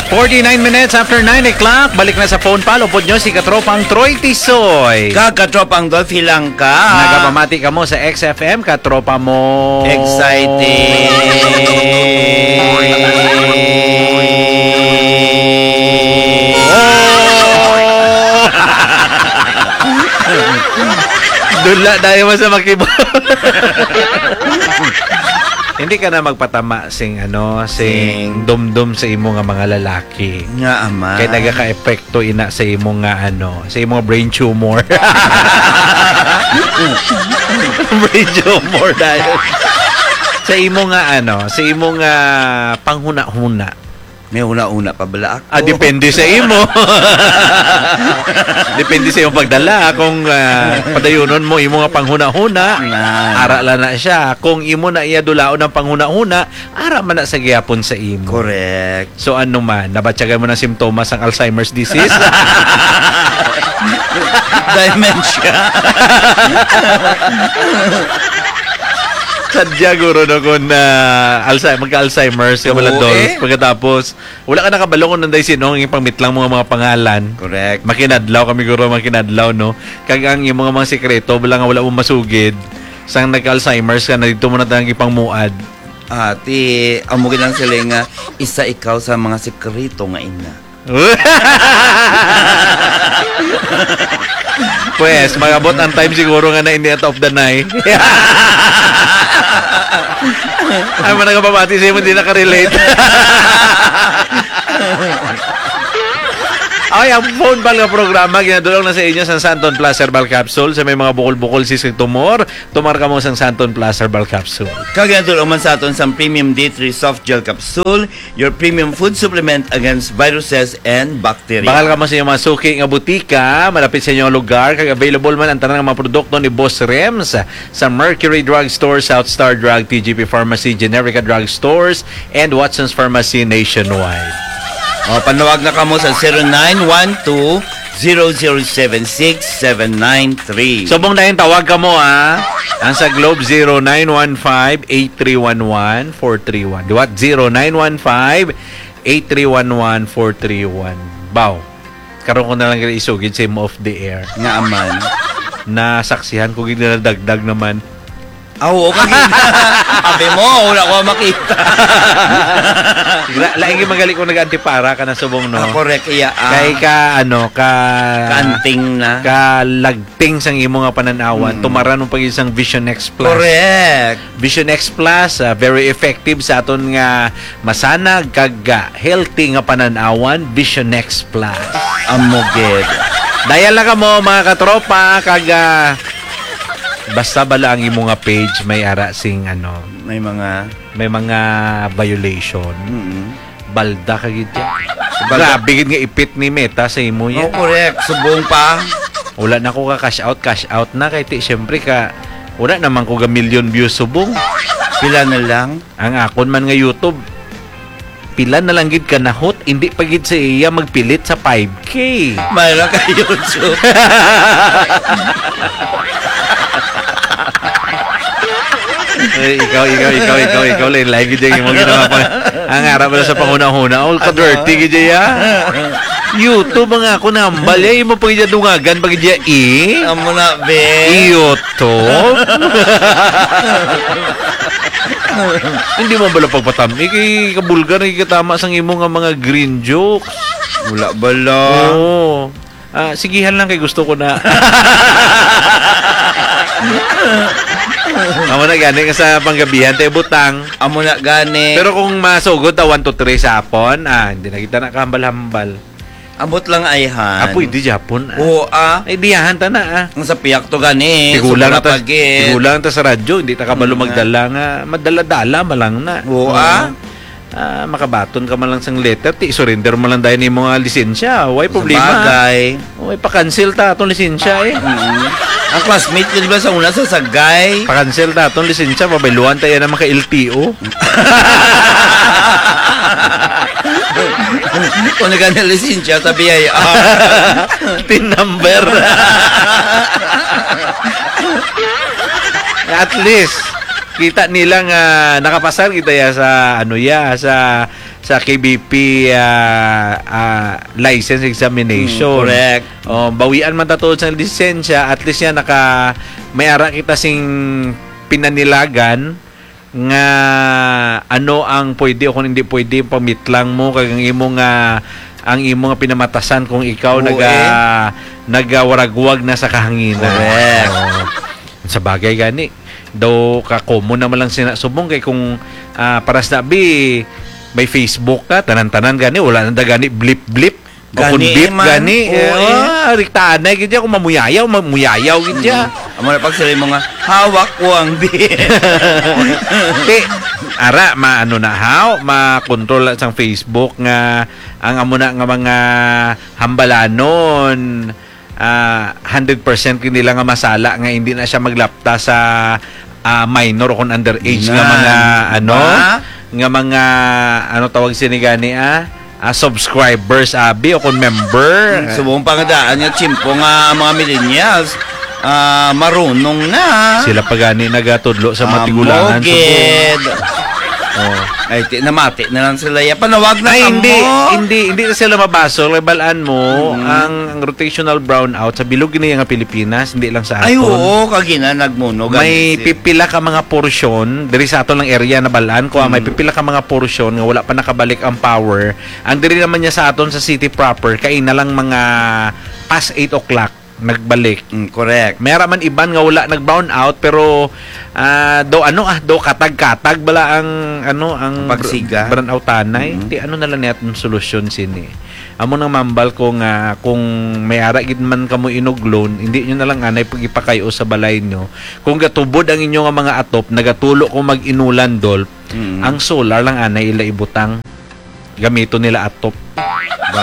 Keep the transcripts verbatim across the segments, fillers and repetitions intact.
forty-nine minutes after nine o'clock. Balik na sa phone palo. Upod nyo si Katropang Troy Tisoy. Kakatropang Dolphy lang ka. Nagapamati ka mo sa X F M. Katropa mo. Exciting. Dula dahil mo sa makibo. Hindi ka na magpatama sing ano, sing dumdum sa imo nga mga lalaki. Nga ama. Kaya nagaka-epekto ina sa imo nga ano, sa imo brain tumor. Brain tumor dahil sa imo nga ano, sa imo nga panghuna-huna. May una-una pa bala ako. Ah, depende sa imo. Depende sa iyong pagdala. Kung uh, padayunon mo, imo nga panghuna-huna, ara lang na siya. Kung imo na iya dulaon ng panghuna-huna, ara man na sa gihapon sa imo. Correct. So ano man, nabatyagan mo ng simptomas ng Alzheimer's disease? Dementia. Sadya guro no kung uh, Alzheimer, magka-Alzheimer's ka wala dolls. Eh? Pagkatapos, wala ka nakabalo kung nanday sino ang ipangmitlang mga mga pangalan. Correct. Makinadlaw kami guro, makinadlaw, no? Kagang yung mga mga sekreto, wala nga wala mo masugid. Sang nagka-Alzheimer's ka, na dito mo na tayong ipangmuad. Ati, amugin lang sila nga, isa ikaw sa mga sekreto nga ina. Pues, magabot ang time siguro nga na in the end of the night. Ay, man nagpapati sa'yo mo, hindi nakarelate. Ay, ang phone ball nga programa, ginadulong na sa inyo sa Santon Plus Herbal Capsule. Sa may mga bukol-bukol sisig tumor, tumar ka mo sa Santon Plus Herbal Capsule. Kaginadulong man sa aton sa Premium D three Soft Gel Capsule, your premium food supplement against viruses and bacteria. Bakal ka mo sa inyong mga suki nga butika, malapit sa inyong lugar, kag available man ang tanang mga produkto ni Boss Rems sa Mercury Drug Store, South Star Drug, T G P Pharmacy, Generica Drug Stores, and Watson's Pharmacy nationwide. O, panawag na kamo sa zero nine one two, zero zero seven six, seven nine three. Subong na yung tawag ka mo, ha? Ang sa Globe, zero nine one five, eight three one one, four three one. Diwat, zero nine one five, eight three one one, four three one. Baw, karoon ko na lang isugid sa imo off the air. Nga aman. Nasaksihan ko gina dagdag naman. Ah, oo, kakita. Sabi mo, wala ko makita. Laing magaling ko nag-antipara ka na subong, no? Ah, correct, iya. Ah. Kay ka, ano, ka... Kanting na. Ka lagting sang imo nga pananawan. Hmm. Tumaran mo pag isang Vision X Plus. Correct. Vision X Plus, uh, very effective sa aton nga masanag kag healthy nga pananawan. Vision X Plus. Amoged. Dayal na ka mo, mga katropa, kag... Uh, basta bala ang imo nga page may ara sing ano, may mga may mga violation. Mm-hmm. Balda ka gid. Grabe gid nga ipit ni Meta sa imo yan. Oh, correct. Subong pa. Wala na ko ka cash out, cash out na kay ti syempre ka wala naman ko ga million views subong. Pila na lang ang akon man nga YouTube. Pila na lang gid ka nahot, hindi pa gid sa iya magpilit sa five K. Mayroon ka YouTube. Eh, ikaw, ikaw, ikaw, ikaw, ikaw, lain lagi dyan yung mga ginawa pa. Ang harap mo sa panguna-huna, all ka-dirty, gid ya. YouTube, mga ako nambal, ya, yung mo pag dyan dungagan, pag dyan, eh. Amo na, be. YouTube. Hindi mo bala pagpatami, kay kabulgar, ikatama sang imo nga mga green jokes. Wala bala. Oo. Ah, sigihan lang kay gusto ko na. Amo na gani ka sa panggabihan tayo butang. Amo na gani. Pero kung masugod ta one to three sa hapon, ah, hindi na kita nakahambal-hambal. Abot lang ayhan. Apo, hindi Japon. Ah. Oo, ah. Ay, diyahan ta na, ah. Ang sa piyak to gani. Tigulang ta, tigulang ta sa radyo, hindi ta kabalo mm, magdala nga. Madala-dala, malang na. Oo, ah. Ah, makabaton ka man lang sang letter, ti surrender mo lang dahil ni mga lisensya. Why problema? Bagay. Why pa-cancel ta atong lisensya eh. Mm-hmm. Ang classmate ko diba sa una sa Sagay? Pa-cancel ta atong lisensya, mabayluan tayo na mga L T O. Kung nagana lisensya, sabi ay pin number. At least kita nila nga nakapasar kita ya sa ano ya sa sa K B P uh, uh, license examination. Mm, correct. Oh, bawian man tatod sa lisensya, at least yan naka may ara kita sing pinanilagan nga ano ang pwede o kung hindi pwede pamitlang mo kag ang imo nga ang imo nga pinamatasan kung ikaw Oo, naga eh. nagawaragwag na sa kahanginan. Correct. Oh, sa bagay gani daw ka common naman lang sinasubong kay kung uh, paras na bi may Facebook ka tanan-tanan gani wala nang gani blip blip o kung Gani, beep man. gani Oo, eh, eh. oh, riktaan na gidya kung mamuyayaw mamuyayaw gidya. Amo na pag sila yung mga hawak ko ang di. Ti ara maano na haw makontrol sang Facebook nga ang amo na nga mga hambalanon uh, one hundred percent nila nga masala nga hindi na siya maglapta sa uh, minor o kung underage nga Nan. mga ano Ba? nga mga ano tawag sinigani ah uh, subscribers abi o kung member. Subong pangadaan nga chimpo nga mga millennials. Ah, marunong na. Sila pagani nagatudlo sa matigulangan Amoged. Oh. Ay, ti, namati na lang sila. Ya, panawag na Ay, kamo. hindi, hindi, hindi na sila mabaso. Balaan mo, Mm. ang, ang rotational brownout sa bilog niya nga Pilipinas, hindi lang sa aton. Ay, oo, kagina, nagmunog. May pipila ka mga porsyon, diri sa aton lang area na balaan ko, Mm. may pipila ka mga porsyon nga wala pa nakabalik ang power. Ang diri naman niya sa aton sa city proper, kay na lang mga past eight o'clock nagbalik. Mm, correct. Mayroon man iban nga wala nag-brown out pero ah do ano ah do katag-katag bala ang ano ang Pagsiga. brown out tanay. Mm-hmm. Ti ano na lang natong solusyon sini. Amo nang mambal ko nga kung may ara gid man kamo inuglon, hindi nyo na lang anay pag ipakayo sa balay nyo. Kung gatubod ang inyo nga mga atop, nagatulo kung mag-inulan dol, Mm. ang solar lang anay ila ibutang. Gamito nila atop. Ba?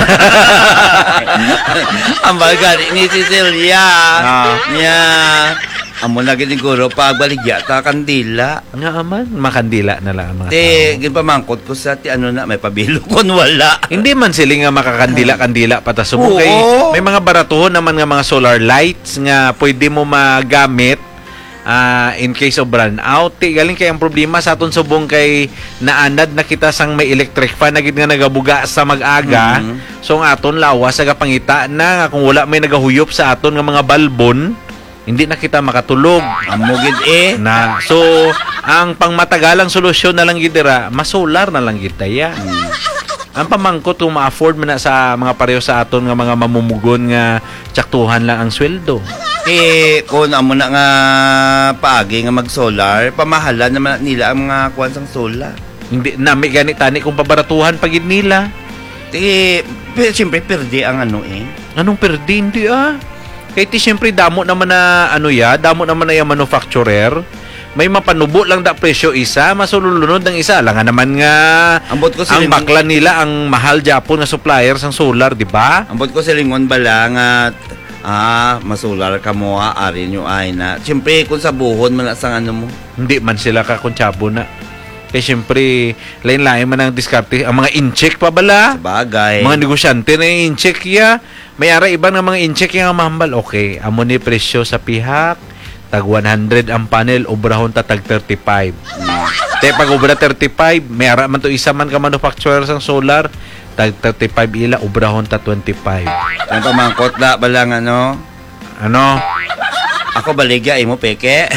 Ang bagay ni Cecilia. Ah. Niya. Amo na gid siguro pagbaligya ta kandila. Nga aman, makandila na lang ang mga Te, tao. ginpamangkot ko sa ti ano na may pabilo kon wala. Hindi man sila nga makakandila-kandila patasubong Oo. kay may mga baratuhon naman nga mga solar lights nga pwede mo magamit ah, in case of brownout. out. Ti galing kay ang problema sa aton subong kay naanad na kita sang may electric fan na gid nga nagabuga sa mag-aga. Mhm. So ang aton lawas sa pangita na nga kung wala may nagahuyop sa aton nga mga balbon, hindi na kita makatulog. Amo gid eh. Na so ang pangmatagalang solusyon na lang gid dira, masolar na lang gid taya. Ang pamangkot kung ma-afford man na sa mga pareho sa aton nga mga mamumugon nga tsaktuhan lang ang sweldo. Eh, kung amo na nga paagi nga mag-solar, pamahalan naman nila ang mga kuwan sang solar. Hindi na may gani tani kung pabaratuhan pagid nila. Eh, pero siyempre, perde ang ano eh. Anong perdi hindi ah? Kaya ti siyempre damo naman na ano ya, damo naman na yung manufacturer. May mapanubo lang da presyo isa, masulunod ng isa. Lang nga naman nga Ambot ko ang silingon, bakla nila ang mahal Japon nga suppliers ang solar, di ba? ambot ko silingon bala nga ah, masular ka mo ha, ari nyo ay na. Siyempre, kung sa buhon man na sang ano mo. Hindi man sila kakuntsabo na. Kaya siyempre, lain-lain man ang diskarte. Ang mga in-check pa bala. Sa bagay. Mga negosyante na yung in-check ya. May ara iba ng mga in-check yung mahambal. Okay, amo ni presyo sa pihak. Tag one hundred ang panel, obrahon ta tag thirty-five. Hmm. Te pag obra thirty-five, may ara man to isa man ka manufacturer sang solar. Tag thirty-five ila, obrahon ta twenty-five. Ang pamangkot na balang ano. Ano? Ako baligya, imo peke.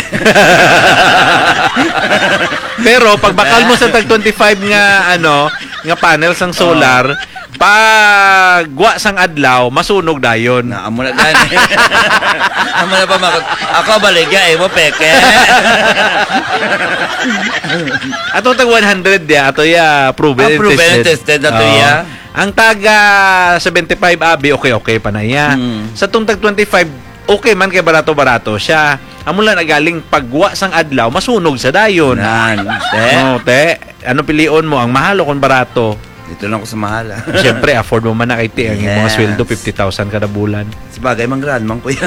Pero pag bakal mo sa tag twenty-five nga ano, nga panel sang solar, pag wa sang adlaw, masunog dayon. Na amo na gani. Amo na pamangkot. Ako baligya, imo peke. Ato tag one hundred ya, ato ya proven, Ah, proven and tested ato Oo. ya. Ang taga seventy-five abi okay okay pa na ya. Hmm. Sa tong tag twenty-five okay man kay barato-barato siya. Amo lang nagaling pagwa sang adlaw, masunog sa dayon. Nan, te. Oh, te, ano pilion mo ang mahal o kung barato? Dito lang ako sa mahal. ah. Siyempre, afford mo man na kay ti ang iyong mga Yes. sweldo fifty thousand kada bulan. Sabagay, mang grandmang ko yan.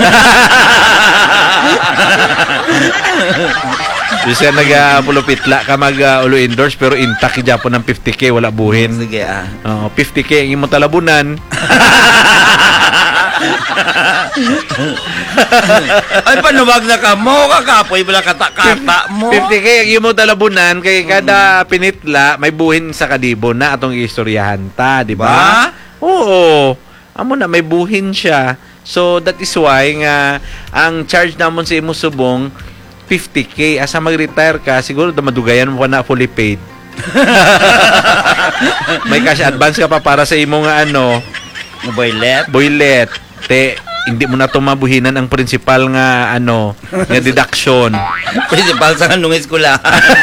Bisa nagapulupitla ka mag uh, ulo indoors pero intact ki Japon ng fifty k wala buhin. Sige ah. Oh, fifty k ang imong talabunan. Ay, panuwag na ka mo, kakapoy, wala kata-kata mo. fifty K ang imo dalabunan kay kada pinitla may buhin sa kadibo na atong istoryahan ta, di ba? Oo. Amo na may buhin siya. So that is why nga ang charge namon sa imo subong fifty K asa mag-retire ka siguro da madugayan mo pa na fully paid. May cash advance ka pa para sa imo nga ano, Boylet. boylet. Te, hindi mo na to mabuhinan ang principal nga ano, nga deduction. Principal sa kanong eskwela.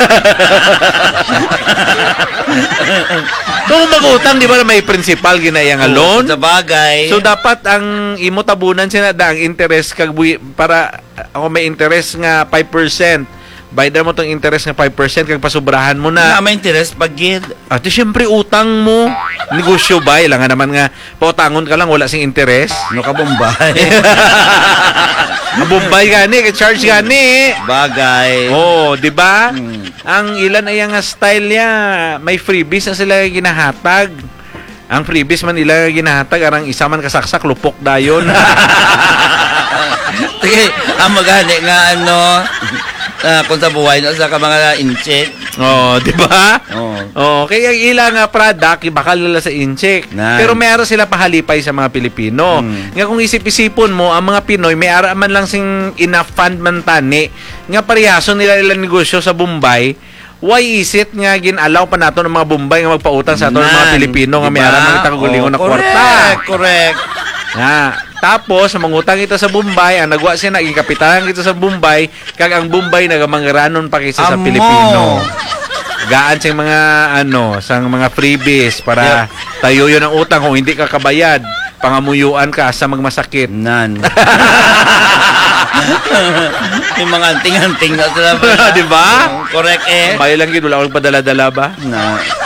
Kung mag-utang, di ba na may principal ginaya nga loan? Sa bagay. So dapat ang imo tabunan sina da ang interest kag buhi- para ako may interest nga five percent. Bayad mo tong interest nga five percent kag pasubrahan mo Na na. may interest pag gid. At syempre utang mo. Negosyo ba? Ilangan naman nga pautangon ka lang wala sing interest. No ka Bombay. Mabumbay gani, kay charge gani. Bagay. Oh, di ba? Hmm. Ang ilan ay nga style ya, may freebies na sila ginahatag. Ang freebies man nila ginahatag arang isa man kasaksak lupok dayon. Sige, ang magani nga ano, ah, kung sa buhay no sa ka mga incheck. Oh, di ba? Oh. Oh, kaya ang ilang nga product ibakal nila sa incheck. Nan. Pero meron sila pahalipay sa mga Pilipino. Hmm. Nga kung isip-isipon mo, ang mga Pinoy may ara man lang sing enough fund man tani nga parehaso nila ilang negosyo sa Bombay. Why is it nga ginalaw pa nato ng mga Bombay nga magpautang sa ato ng mga Nan. Pilipino nga may Diba? ara mga tagulingon na Oh, kwarta? correct, correct. Ha. Tapos, mangutang ito sa Bombay, ang nagwa siya naging kapitanan ito sa Bombay, kag ang Bombay nagamangaranon pa kaysa sa Amo. Pilipino. Gaan sa mga ano, sa mga freebies para tayo yun ang utang kung hindi ka kabayad, pangamuyuan ka sa magmasakit. Nan. Yung mga anting-anting na sila. Di ba? Correct eh. Bayo lang gid wala akong padala-dala ba? Na.